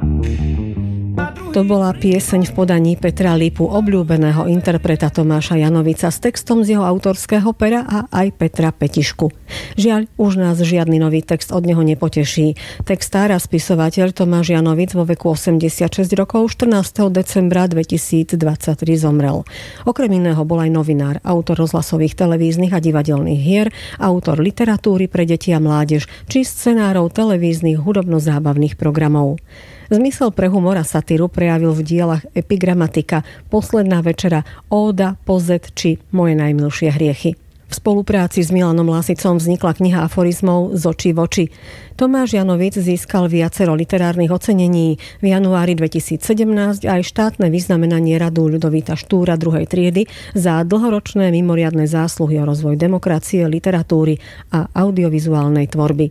To bola pieseň v podaní Petra Lipu, obľúbeného interpreta Tomáša Janovica, s textom z jeho autorského pera a aj Petra Petišku. Žiaľ, už nás žiadny nový text od neho nepoteší. Textár a spisovateľ Tomáš Janovic vo veku 86 rokov 14. decembra 2023 zomrel. Okrem iného bol aj novinár, autor rozhlasových, televíznych a divadelných hier, autor literatúry pre deti a mládež či scenárov televíznych hudobno-zábavných programov. Zmysel pre humor a satíru prejavil v dielach Epigramatika, Posledná večera, Óda, Pozet či Moje najmilšie hriechy. V spolupráci s Milanom Lásicom vznikla kniha aforizmov Z očí v oči. Tomáš Janovic získal viacero literárnych ocenení. V januári 2017 aj štátne vyznamenanie Radu Ľudovíta Štúra 2. triedy za dlhoročné mimoriadne zásluhy o rozvoj demokracie, literatúry a audiovizuálnej tvorby.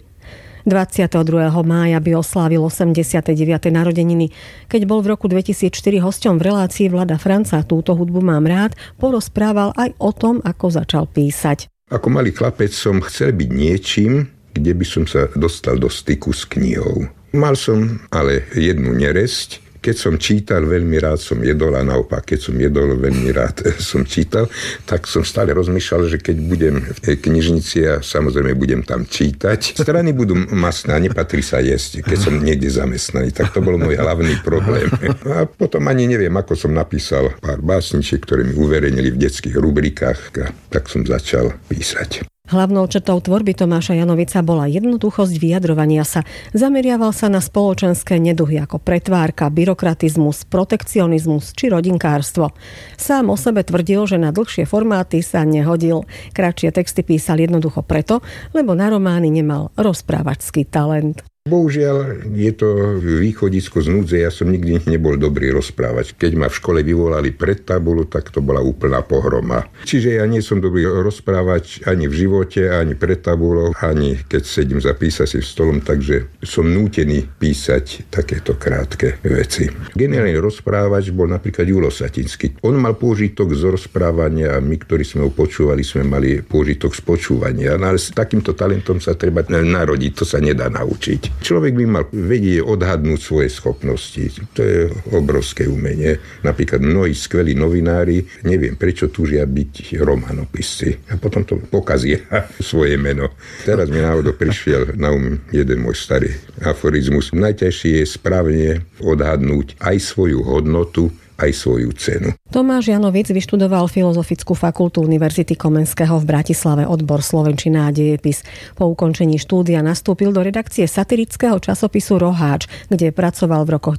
22. mája by oslávil 89. narodeniny. Keď bol v roku 2004 hosťom v relácii Vlada Franca Túto hudbu mám rád, porozprával aj o tom, ako začal písať. Ako malý chlapec som chcel byť niečím, kde by som sa dostal do styku s knihou. Mal som ale jednu neresť. Keď som čítal, veľmi rád som jedol a naopak, keď som jedol, veľmi rád som čítal, tak som stále rozmýšľal, že keď budem v knižnici a samozrejme budem tam čítať, strany budú masné a nepatrí sa jesť, keď som niekde zamestnaný. Tak to bol môj hlavný problém. A potom ani neviem, ako som napísal pár básničiek, ktoré mi uverejnili v detských rubrikách, a tak som začal písať. Hlavnou črtou tvorby Tomáša Janovica bola jednoduchosť vyjadrovania sa. Zameriaval sa na spoločenské neduhy ako pretvárka, byrokratizmus, protekcionizmus či rodinkárstvo. Sám o sebe tvrdil, že na dlhšie formáty sa nehodil. Kratšie texty písal jednoducho preto, lebo na romány nemal rozprávačský talent. Bohužiaľ, je to východisko z núdze, ja som nikdy nebol dobrý rozprávať. Keď ma v škole vyvolali pred tabulu, tak to bola úplná pohroma. Čiže ja nie som dobrý rozprávať ani v živote, ani pred tabulou, ani keď sedím za písacím stolom, takže som nútený písať takéto krátke veci. Geniálny rozprávač bol napríklad Julo Satinský. On mal pôžitok z rozprávania a my, ktorí sme ho počúvali, sme mali pôžitok z počúvania. Ale s takýmto talentom sa treba narodiť, to sa nedá naučiť. Človek by mal vedieť odhadnúť svoje schopnosti. To je obrovské umenie. Napríklad mnohí skvelí novinári, neviem prečo túžia byť románopisci. A potom to pokazia svoje meno. Teraz mi náhodou prišiel na jeden môj starý aforizmus. Najťažšie je správne odhadnúť aj svoju hodnotu, aj svoju cenu. Tomáš Janovic vyštudoval Filozofickú fakultu Univerzity Komenského v Bratislave, odbor slovenčina a dejepis. Po ukončení štúdia nastúpil do redakcie satirického časopisu Roháč, kde pracoval v rokoch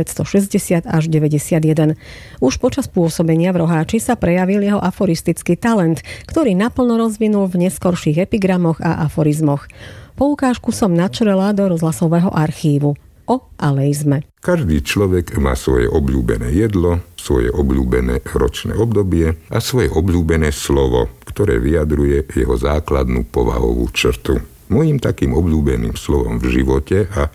1960 až 91. Už počas pôsobenia v Roháči sa prejavil jeho aforistický talent, ktorý naplno rozvinul v neskorších epigramoch a aforizmoch. Poukážku som načrela do rozhlasového archívu o aleizme. Každý človek má svoje obľúbené jedlo, svoje obľúbené ročné obdobie a svoje obľúbené slovo, ktoré vyjadruje jeho základnú povahovú črtu. Mojím takým obľúbeným slovom v živote a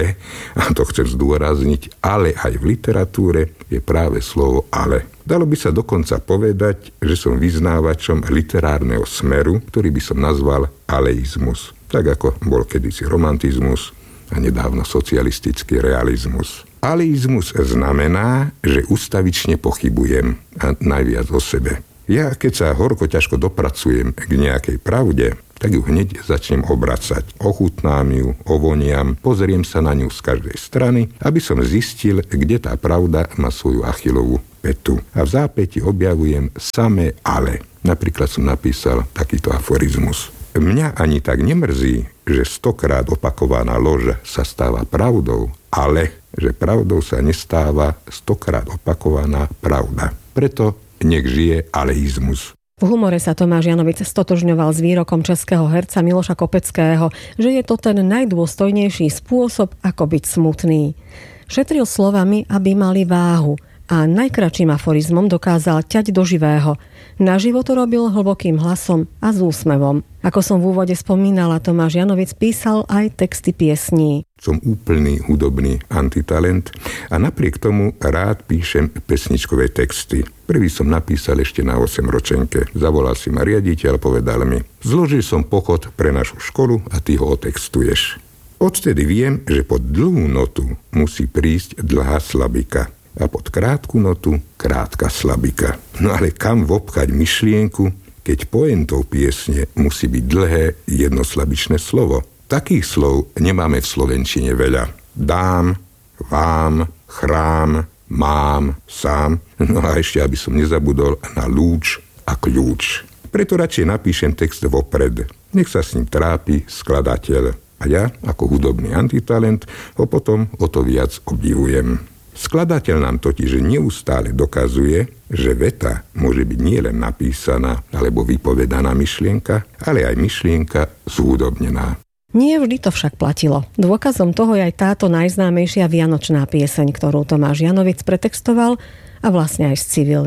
to chcem zdôrazniť, ale aj v literatúre je práve slovo ale. Dalo by sa dokonca povedať, že som vyznávačom literárneho smeru, ktorý by som nazval aleizmus. Tak ako bol kedysi romantizmus a nedávno socialistický realizmus. Aleizmus znamená, že ustavične pochybujem a najviac o sebe. Ja, keď sa horko ťažko dopracujem k nejakej pravde, tak ju hneď začnem obracať. Ochutnám ju, ovoniam, pozriem sa na ňu z každej strany, aby som zistil, kde tá pravda má svoju Achillovú pätu. A v zápäti objavujem samé ale. Napríklad som napísal takýto aforizmus. Mňa ani tak nemrzí, že 100-krát opakovaná lož sa stáva pravdou, ale že pravdou sa nestáva 100-krát opakovaná pravda. Preto nech žije aleizmus. V humore sa Tomáš Janovic stotožňoval s výrokom českého herca Miloša Kopeckého, že je to ten najdôstojnejší spôsob, ako byť smutný. Šetril slovami, aby mali váhu, a najkratším aforizmom dokázal ťať do živého. Naživo to robil hlbokým hlasom a s úsmevom. Ako som v úvode spomínala, Tomáš Janovic písal aj texty piesní. Som úplný hudobný antitalent a napriek tomu rád píšem pesničkové texty. Prvý som napísal ešte na 8-ročenke. Zavolal si ma riaditeľ, povedal mi: zložil som pochod pre našu školu a ty ho otextuješ. Odtedy viem, že pod dlhú notu musí prísť dlhá slabika a pod krátku notu krátka slabika. No ale kam vopchať myšlienku, keď pointou piesne musí byť dlhé jednoslabičné slovo? Takých slov nemáme v slovenčine veľa. Dám, vám, chrám, mám, sám. No a ešte, aby som nezabudol na lúč a kľúč. Preto radšej napíšem text vopred. Nech sa s ním trápi skladateľ. A ja, ako hudobný antitalent, ho potom o to viac obdivujem. Skladateľ nám totiž neustále dokazuje, že veta môže byť nielen napísaná alebo vypovedaná myšlienka, ale aj myšlienka zhudobnená. Nie vždy to však platilo. Dôkazom toho je aj táto najznámejšia vianočná pieseň, ktorú Tomáš Janovic pretextoval a vlastne aj scivil.